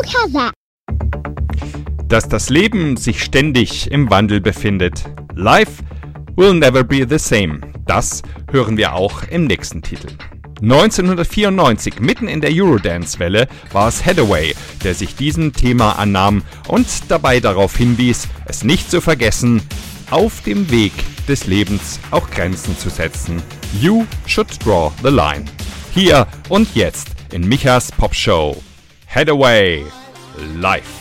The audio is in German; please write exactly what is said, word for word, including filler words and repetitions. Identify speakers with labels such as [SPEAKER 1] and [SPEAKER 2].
[SPEAKER 1] Cover.
[SPEAKER 2] Dass das Leben sich ständig im Wandel befindet. Life will never be the same. Das hören wir auch im nächsten Titel. neunzehnhundertvierundneunzig, mitten in der Eurodance-Welle, war es Hathaway, der sich diesem Thema annahm und dabei darauf hinwies, es nicht zu vergessen, auf dem Weg des Lebens auch Grenzen zu setzen. You should draw the line. Hier und jetzt in Michas Popshow. Hathaway, live.